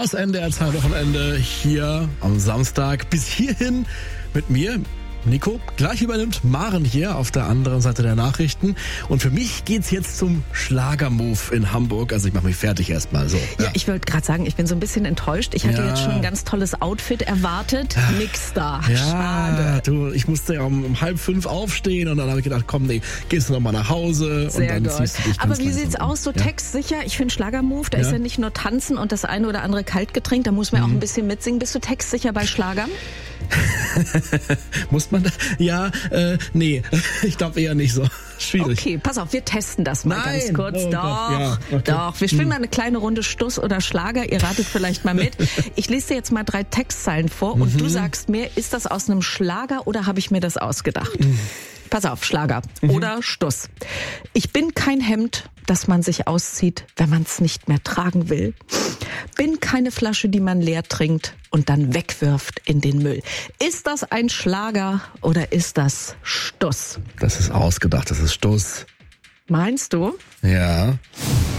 Das NDR2-Wochenende hier am Samstag. Bis hierhin mit mir, Nico. Gleich übernimmt Maren hier auf der anderen Seite der Nachrichten. Und für mich geht's jetzt zum Schlagermove in Hamburg. Also ich mache mich fertig erstmal. So. Ja, ich wollte gerade sagen, ich bin so ein bisschen enttäuscht. Ich hatte jetzt schon ein ganz tolles Outfit erwartet. Nix da. Ja, Schade. du, ich musste ja um 4:30 aufstehen und dann habe ich gedacht, komm, nee, gehst du noch mal nach Hause. Sehr und dann gut. ziehst du dich Aber ganz wie langsam sieht's um. aus? So Ja? textsicher? Ich finde Schlagermove, da Ja. ist ja nicht nur Tanzen und das eine oder andere Kaltgetränk. Da muss man auch ein bisschen mitsingen. Bist du textsicher bei Schlagern? Muss man da? Ja, nee, ich glaube eher nicht so. Schwierig. Okay, pass auf, wir testen das mal Nein. ganz kurz. Oh Doch, Gott, ja, okay. doch. Wir spielen mal eine kleine Runde Stuss oder Schlager. Ihr ratet vielleicht mal mit. Ich lese dir jetzt mal 3 Textzeilen vor und du sagst mir, ist das aus einem Schlager oder habe ich mir das ausgedacht? Pass auf, Schlager oder Stuss. Ich bin kein Hemd, das man sich auszieht, wenn man es nicht mehr tragen will. Bin keine Flasche, die man leer trinkt und dann wegwirft in den Müll. Ist das ein Schlager oder ist das Stuss? Das ist ausgedacht, das ist Stuss. Meinst du? Ja.